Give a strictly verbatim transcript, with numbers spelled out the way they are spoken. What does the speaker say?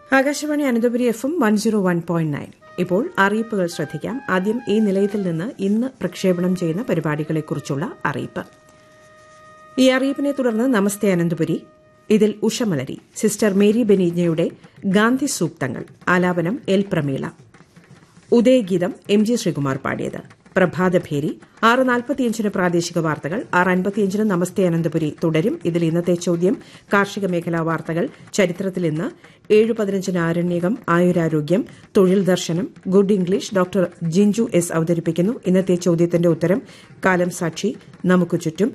Akashvani Ananthapuri F M one zero one point nine. ഇപ്പോൾ അറിയിപ്പുകൾ ശ്രദ്ധിക്കാം. ആദ്യം ഈ നിലയത്തിൽ നിന്ന് ഇന്ന് പ്രക്ഷേപണം ചെയ്യുന്ന പരിപാടികളെക്കുറിച്ചുള്ള അറിയിപ്പ്. ഈ അറിയിപ്പിനെ തുടർന്ന് നമസ്തേ അനന്തപുരി, ഇതിൽ ഉഷമലരി, സിസ്റ്റർ മേരി ബെനീജ്ഞയുടെ ഗാന്ധി സൂക്തങ്ങൾ, ആലാപനം L Prameela. ഉദയഗീതം M G Sreekumar പാടിയത്. പ്രഭാതഭേരി ആറ് നാൽപ്പത്തിയഞ്ചിന് പ്രാദേശിക വാർത്തകൾ, ആറ് അൻപത്തിയഞ്ചിന് നമസ്തേ അനന്തപുരി തുടരും. ഇതിൽ ഇന്നത്തെ ചോദ്യം, കാർഷിക മേഖലാ വാർത്തകൾ, ചരിത്രത്തിൽ ഇന്ന്, ഏഴ് പതിനഞ്ചിന് ആരണ്യകം, ആയുരാരോഗ്യം, തൊഴിൽ ദർശനം, good English, doctor Jinju S അവതരിപ്പിക്കുന്നു. ഇന്നത്തെ ചോദ്യത്തിന്റെ ഉത്തരം, കാലം സാക്ഷി, നമുക്ക് ചുറ്റും,